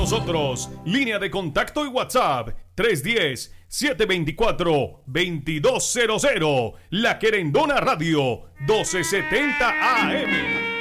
nosotros. Línea de contacto y WhatsApp 310-724-2200. La Querendona Radio 1270 AM.